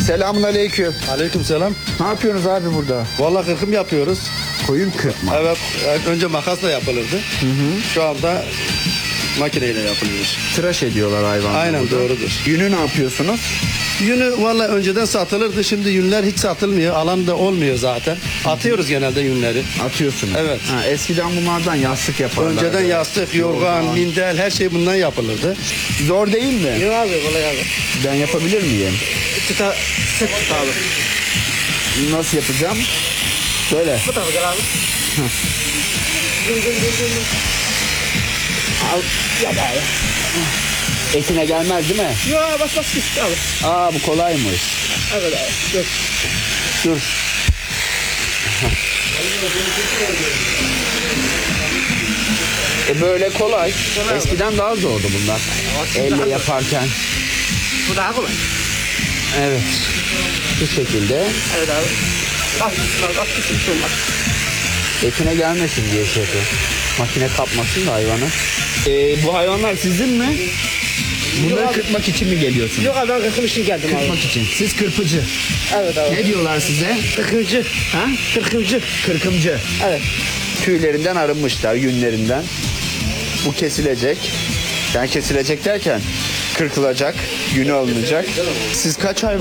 Selamun aleyküm. Aleykümselam. Ne yapıyorsunuz abi burada? Vallahi kırkım yapıyoruz. Koyun kırpma. Evet, önce makasla yapılırdı. Şu anda makineyle yapılıyor. Tıraş ediyorlar hayvanları. Aynen, burada. doğrudur. Yünü ne yapıyorsunuz? Yünü vallahi önceden satılırdı. Şimdi yünler hiç satılmıyor. Alan da olmuyor zaten. Atıyoruz genelde yünleri. Atıyorsunuz. Evet. Ha, eskiden bunlardan yastık yaparlar. Önceden yastık, yorgan, mindel her şey bundan yapılırdı. Zor değil mi? Yok abi kolay abi. Ben yapabilir miyim? Sık tut abi. Nasıl yapacağım? Söyle. Bu tarafa gel abi. Al. Yap abi. Etine gelmez değil mi? Yok bas git abi. Aa, bu kolaymış. Evet abi. Yok. Dur. Böyle kolay. Eskiden daha zordu bunlar. Elle yaparken. Bu daha kolay. Evet. Bu şekilde. Evet abi. Bas git olmaz. Etine gelmesin diye şey yapıyor. Makine kapmasın da hayvanı. Bu hayvanlar sizin mi? Bunları Yok abi. kırpmak için mi geliyorsunuz? Yok abi ben kırkım için geldim abi. Kırpmak için. Siz kırpıcı. Evet abi. Ne diyorlar size? Kırkımcı. Ha? Kırkımcı. Kırkımcı. Evet. Tüylerinden arınmışlar, yünlerinden. Bu kesilecek. Yani kesilecek derken kırkılacak, yünü alınacak. Siz kaç hayvan